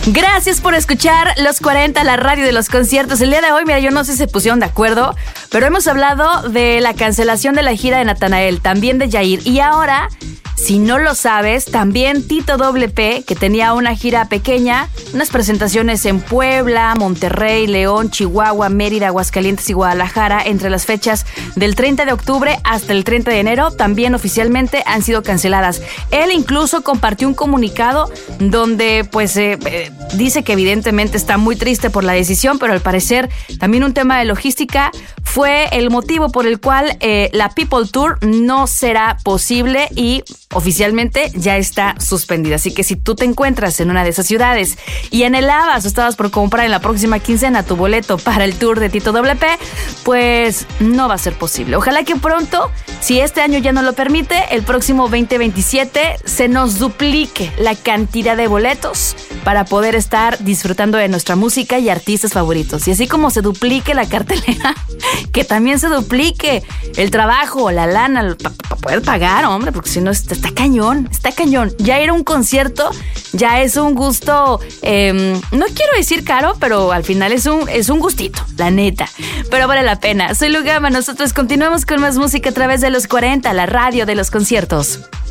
Gracias por escuchar Los 40, la radio de los conciertos. El día de hoy, mira, yo no sé si se pusieron de acuerdo, pero hemos hablado de la cancelación de la gira de Natanael, también de Yair. Y ahora, si no lo sabes, también Tito WP, que tenía una gira pequeña, unas presentaciones en Puebla, Monterrey, León, Chihuahua, Mérida, Aguascalientes y Guadalajara, entre las fechas del 30 de octubre hasta el 30 de enero, también oficialmente han sido canceladas. Él incluso compartió un comunicado donde pues dice que evidentemente está muy triste por la decisión, pero al parecer también un tema de logística fue el motivo por el cual la People Tour no será posible y oficialmente ya está suspendida. Así que si tú te encuentras en una de esas ciudades y anhelabas o estabas por comprar en la próxima quincena tu boleto para el tour de Tito WP, pues no va a ser posible. Ojalá que pronto, si este año ya no lo permite, el próximo 2027 se nos duplique la cantidad de boletos para poder estar disfrutando de nuestra música y artistas favoritos. Y así como se duplique la cartelera, que también se duplique el trabajo, la lana, para poder pagar, hombre, porque si no está cañón, está cañón. Ya ir a un concierto ya es un gusto, no quiero decir caro, pero al final es un gustito, la neta. Pero vale la pena. Soy Lu Gama, nosotros continuamos con más música a través de Los 40, la radio de los conciertos.